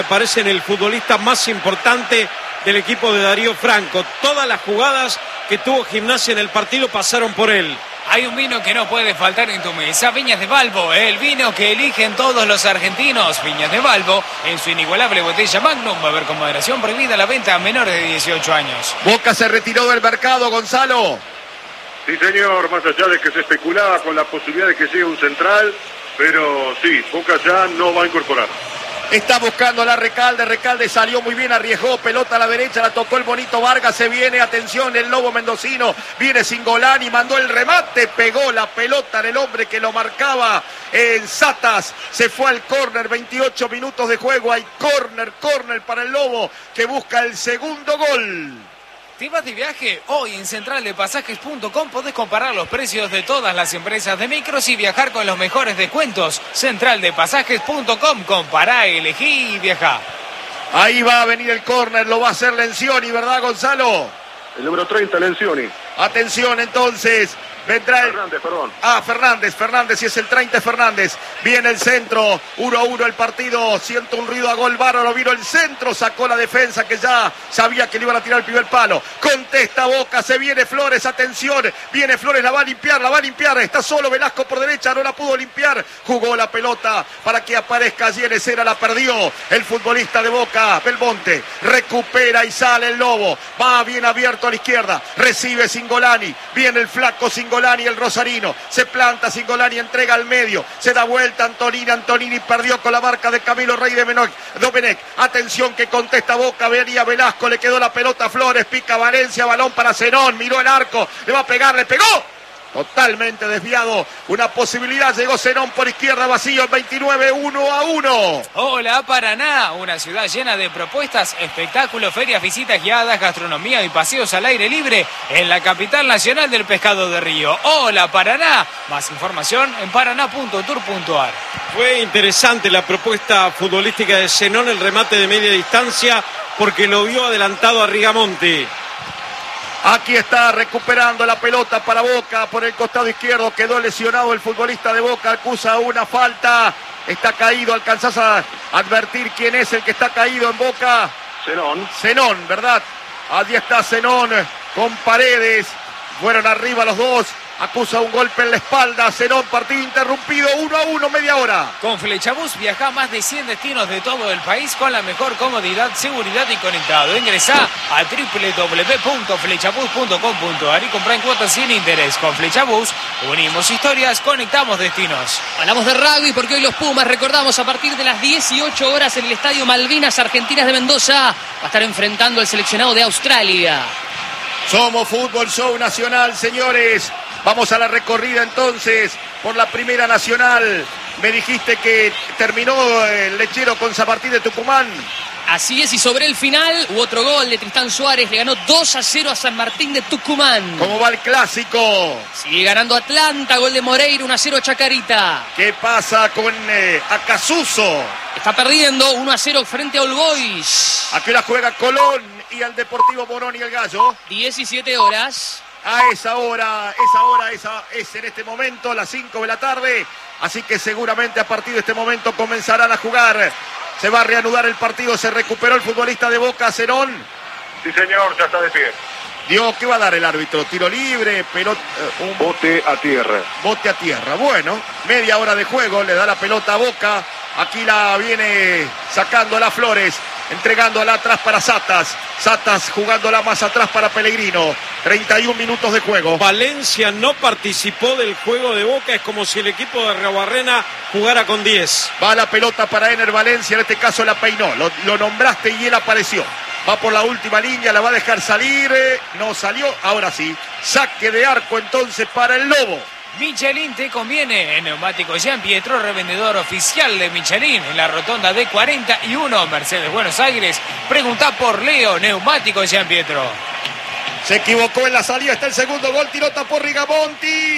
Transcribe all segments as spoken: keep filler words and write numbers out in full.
Me parece el futbolista más importante del equipo de Darío Franco. Todas las jugadas que tuvo Gimnasia en el partido pasaron por él. Hay un vino que no puede faltar en tu mesa, Viñas de Valvo, el vino que eligen todos los argentinos. Viñas de Valvo, en su inigualable botella Magnum, va a haber con moderación prohibida la venta a menores de dieciocho años. Boca se retiró del mercado, Gonzalo. Sí, señor, más allá de que se especulaba con la posibilidad de que llegue un central, pero sí, Boca ya no va a incorporar. Está buscando la Recalde, Recalde salió muy bien, arriesgó, pelota a la derecha, la tocó el bonito Vargas, se viene, atención, el Lobo Mendocino, viene Singolani, mandó el remate, pegó la pelota en el hombre que lo marcaba en Satas, se fue al córner, veintiocho minutos de juego, hay córner, córner para el Lobo, que busca el segundo gol. ¿Te vas de viaje? Hoy en central de pasajes punto com podés comparar los precios de todas las empresas de micros y viajar con los mejores descuentos. central de pasajes punto com, compará, elegí y viajá. Ahí va a venir el córner, lo va a hacer Lencioni, ¿verdad, Gonzalo? El número treinta, Lencioni. Atención entonces, vendrá el... Fernández, perdón. Ah, Fernández, Fernández, y es el treinta Fernández. Viene el centro, uno a uno el partido, siento un ruido a gol bárbaro, vino el centro, sacó la defensa que ya sabía que le iban a tirar el primer palo. Contesta Boca, se viene Flores, atención, viene Flores, la va a limpiar, la va a limpiar, está solo Velasco por derecha, no la pudo limpiar, jugó la pelota para que aparezca Yenes, era la perdió el futbolista de Boca, Belmonte, recupera y sale el Lobo, va bien abierto a la izquierda, recibe Singolani, viene el flaco Singolani, el rosarino, se planta Singolani, entrega al medio, se da vuelta Antonini, Antonini perdió con la marca de Camilo Rey de Menoc, Domenech, atención que contesta Boca, venía Velasco, le quedó la pelota a Flores, pica Valencia, balón para Zenón, miró el arco, le va a pegar, le pegó, totalmente desviado, una posibilidad, llegó Zenón por izquierda, vacío, veintinueve, uno a uno. Hola Paraná, una ciudad llena de propuestas, espectáculos, ferias, visitas guiadas, gastronomía y paseos al aire libre en la capital nacional del pescado de río. Hola Paraná, más información en paraná punto tour punto ar. Fue interesante la propuesta futbolística de Zenón, el remate de media distancia, porque lo vio adelantado a Rigamonti. Aquí está recuperando la pelota para Boca por el costado izquierdo. Quedó lesionado el futbolista de Boca. Acusa una falta. Está caído. ¿Alcanzás a advertir quién es el que está caído en Boca? Zenón. Zenón, ¿verdad? Allí está Zenón con Paredes. Fueron arriba los dos. Acusa un golpe en la espalda. Zenón, partido interrumpido. uno a uno, media hora. Con Flechabús viaja a más de cien destinos de todo el país con la mejor comodidad, seguridad y conectado. Ingresá a doble u doble u doble u punto flechabús punto com punto ar y comprá en cuotas sin interés. Con Flechabús unimos historias, conectamos destinos. Hablamos de rugby porque hoy los Pumas, recordamos, a partir de las dieciocho horas en el Estadio Malvinas Argentinas de Mendoza va a estar enfrentando al seleccionado de Australia. Somos Fútbol Show Nacional, señores. Vamos a la recorrida entonces por la Primera Nacional. Me dijiste que terminó el Lechero con San Martín de Tucumán. Así es, y sobre el final hubo otro gol de Tristán Suárez, le ganó dos a cero a San Martín de Tucumán. ¿Cómo va el clásico? Sigue ganando Atlanta, gol de Moreira, uno a cero a Chacarita. ¿Qué pasa con eh, Acasuso? Está perdiendo uno a cero frente a All Boys. ¿A qué hora juega Colón y al Deportivo Morón y el Gallo? diecisiete horas. A esa hora, esa hora, esa es en este momento, las cinco de la tarde. Así que seguramente a partir de este momento comenzarán a jugar. Se va a reanudar el partido, se recuperó el futbolista de Boca, Zenón. Sí, señor, ya está de pie. Dios, ¿qué va a dar el árbitro? Tiro libre, pelota... Uh, un... Bote a tierra. Bote a tierra. Bueno, media hora de juego, le da la pelota a Boca. Aquí la viene sacando a las Flores, entregándola atrás para Satas. Satas jugándola más atrás para Pellegrino. treinta y un minutos de juego. Valencia no participó del juego de Boca, es como si el equipo de Rebarrena jugara con diez. Va la pelota para Ener Valencia, en este caso la peinó. Lo, lo nombraste y él apareció. Va por la última línea, la va a dejar salir. No salió, ahora sí. Saque de arco entonces para el Lobo. Michelin te conviene. En Neumáticos Jean Pietro, revendedor oficial de Michelin en la rotonda de cuarenta y uno, Mercedes Buenos Aires. Preguntá por Leo, Neumáticos Jean Pietro. Se equivocó en la salida, está el segundo gol, tirota por Rigamonti.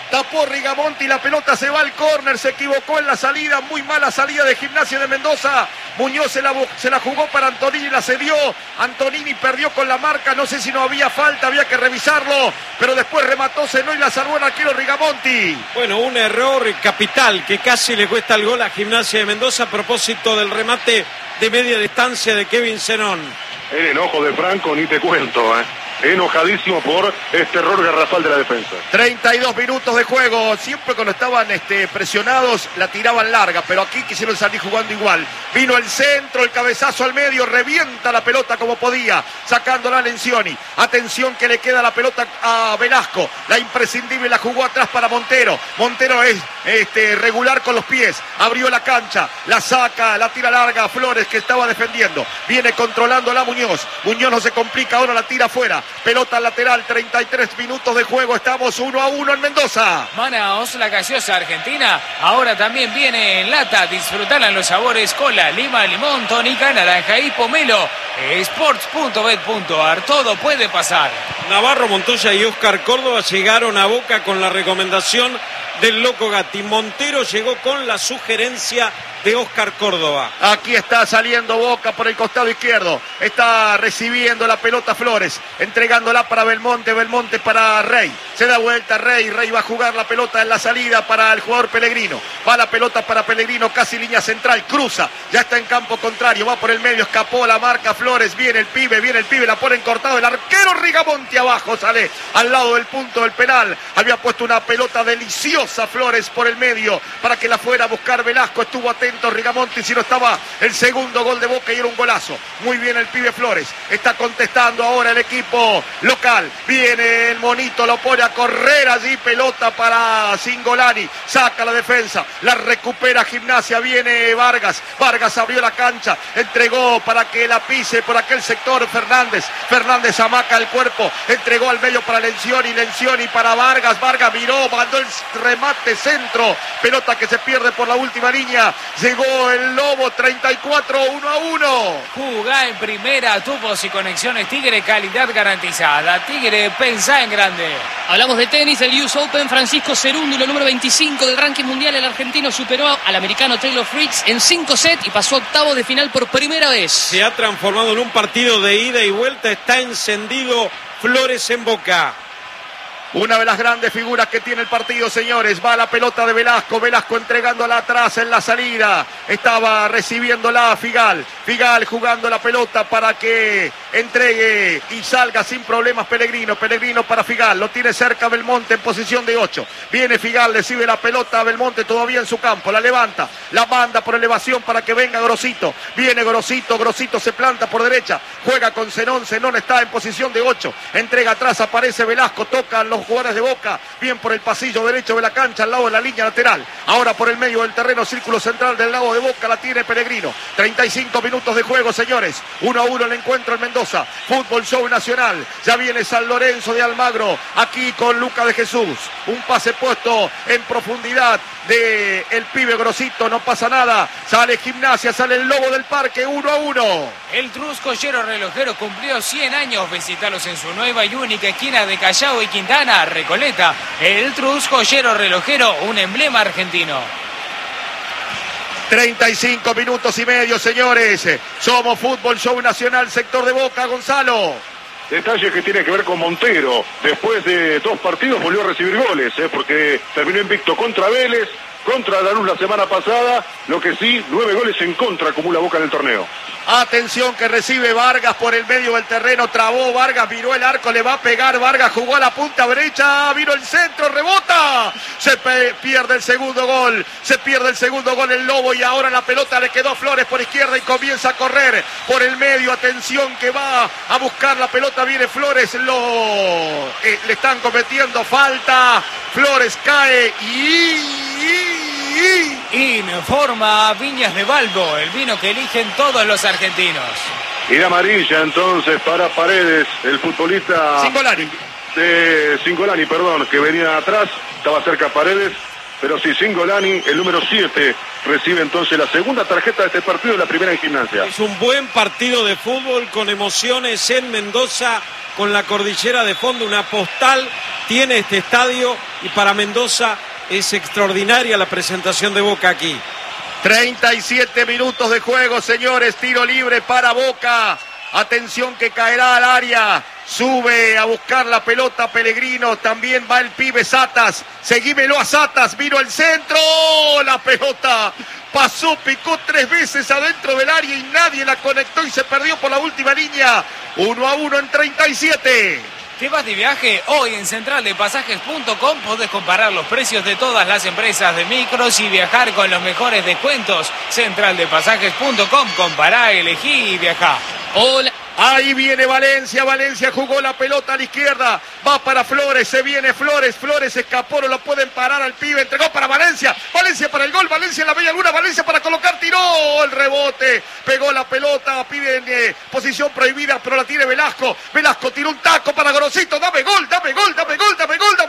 tapó Rigamonti, la pelota se va al córner, se equivocó en la salida, muy mala salida de Gimnasia de Mendoza. Muñoz se la, se la jugó para Antonini, la cedió. Antonini perdió con la marca, no sé si no había falta, había que revisarlo, pero después remató Senó y la salvó el arquero Rigamonti. Bueno, un error capital que casi le cuesta el gol a Gimnasia de Mendoza a propósito del remate de media distancia de Kevin Zenón. El enojo de Franco, ni te cuento, ¿eh? Enojadísimo por este error garrafal de la defensa. treinta y dos minutos de juego. Siempre cuando estaban este, presionados la tiraban larga, pero aquí quisieron salir jugando igual. Vino el centro, el cabezazo al medio, revienta la pelota como podía, sacándola a Lencioni. Atención que le queda la pelota a Velasco. La imprescindible la jugó atrás para Montero. Montero es este, regular con los pies. Abrió la cancha, la saca, la tira larga a Flores que estaba defendiendo. Viene controlando la Muñoz. Muñoz no se complica, ahora la tira afuera. Pelota lateral, treinta y tres minutos de juego, estamos uno a uno en Mendoza. Manaos, la gaseosa argentina, ahora también viene en lata, disfrutarla en los sabores cola, lima, limón, tónica, naranja y pomelo. Sports punto bet punto ar, todo puede pasar. Navarro Montoya y Oscar Córdoba llegaron a Boca con la recomendación del Loco Gatti. Montero llegó con la sugerencia de Oscar Córdoba. Aquí está saliendo Boca por el costado izquierdo. Está recibiendo la pelota Flores, entregándola para Belmonte, Belmonte para Rey. Se da vuelta Rey, Rey va a jugar la pelota en la salida para el jugador Pellegrino. Va la pelota para Pellegrino, casi línea central, cruza, ya está en campo contrario, va por el medio, escapó la marca Flores, viene el pibe, viene el pibe, la pone en cortado, el arquero Rigamonti abajo, sale al lado del punto del penal. Había puesto una pelota deliciosa Flores por el medio para que la fuera a buscar Velasco, estuvo atento Rigamonti, si no estaba el segundo gol de Boca y era un golazo. Muy bien el pibe Flores, está contestando ahora el equipo local, viene el monito, lo pone a correr allí, pelota para Cingolani, saca la defensa, la recupera Gimnasia, viene Vargas, Vargas abrió la cancha, entregó para que la pise por aquel sector Fernández, Fernández amaca el cuerpo, entregó al medio para Lencioni, Lencioni para Vargas, Vargas miró, mandó el remate centro, pelota que se pierde por la última línea. Llegó el Lobo, treinta y cuatro, uno a uno. Jugá en primera, tubos y conexiones Tigre, calidad garantizada. Tigre, pensá en grande. Hablamos de tenis, del U S Open. Francisco Cerúndulo, número veinticinco del ranking mundial. El argentino superó al americano Taylor Fritz en cinco sets y pasó a octavos de final por primera vez. Se ha transformado en un partido de ida y vuelta. Está encendido Flores en Boca. Una de las grandes figuras que tiene el partido, señores. Va la pelota de Velasco. Velasco entregándola atrás en la salida. Estaba recibiéndola Figal. Figal jugando la pelota para que entregue y salga sin problemas Pellegrino. Pellegrino para Figal. Lo tiene cerca Belmonte en posición de ocho. Viene Figal, recibe la pelota a Belmonte todavía en su campo. La levanta, la manda por elevación para que venga Grosito. Viene Grosito, Grosito se planta por derecha. Juega con Zenón. Zenón está en posición de ocho. Entrega atrás, aparece Velasco. Tocan los jugadores de Boca, bien por el pasillo derecho de la cancha, al lado de la línea lateral, ahora por el medio del terreno, círculo central del lado de Boca, la tiene Pellegrino. Treinta y cinco minutos de juego, señores, uno a uno el encuentro en Mendoza. Fútbol Show Nacional, ya viene San Lorenzo de Almagro, aquí con Luca de Jesús, un pase puesto en profundidad de el pibe Grosito, no pasa nada, sale Gimnasia, sale el Lobo del Parque, uno a uno. El Truscollero Relojero cumplió cien años, visitalos en su nueva y única esquina de Callao y Quintana, Recoleta. El Truscollero Relojero, un emblema argentino. treinta y cinco minutos y medio, señores, somos Fútbol Show Nacional, sector de Boca, Gonzalo. Detalles que tienen que ver con Montero. Después de dos partidos volvió a recibir goles, ¿eh? Porque terminó invicto contra Vélez, contra Lanús la semana pasada. Lo que sí, nueve goles en contra acumula Boca en el torneo. Atención que recibe Vargas por el medio del terreno, trabó Vargas, miró el arco, le va a pegar Vargas, jugó a la punta derecha, vino el centro, rebota, se pierde el segundo gol, se pierde el segundo gol el Lobo y ahora la pelota le quedó a Flores por izquierda y comienza a correr por el medio, atención que va a buscar la pelota, viene Flores, lo eh, le están cometiendo falta, Flores cae y... Informa Viñas de Balbo, el vino que eligen todos los argentinos. Y la amarilla entonces para Paredes, el futbolista Cingolani. de Cingolani, perdón, que venía atrás, estaba cerca Paredes, pero sí, Cingolani, el número siete, recibe entonces la segunda tarjeta de este partido, la primera en Gimnasia. Es un buen partido de fútbol con emociones en Mendoza, con la cordillera de fondo, una postal tiene este estadio y para Mendoza es extraordinaria la presentación de Boca aquí. treinta y siete minutos de juego, señores, tiro libre para Boca. Atención que caerá al área. Sube a buscar la pelota Pellegrino. También va el pibe Satas. Seguímelo a Satas. Vino el centro. La pelota pasó, picó tres veces adentro del área y nadie la conectó y se perdió por la última línea. Uno a uno en treinta y siete. ¿Te vas de viaje? Hoy en central de pasajes punto com podés comparar los precios de todas las empresas de micros y viajar con los mejores descuentos. central de pasajes punto com, compará, elegí y viajá. Hola. Ahí viene Valencia, Valencia jugó la pelota a la izquierda, va para Flores, se viene Flores, Flores escapó, no lo pueden parar al pibe, entregó para Valencia, Valencia para el gol, Valencia en la bella luna, Valencia para colocar, tiró el rebote, pegó la pelota, pide en eh, posición prohibida, pero la tiene Velasco, Velasco tiró un taco para Gorosito, dame gol, dame gol, dame gol, dame gol,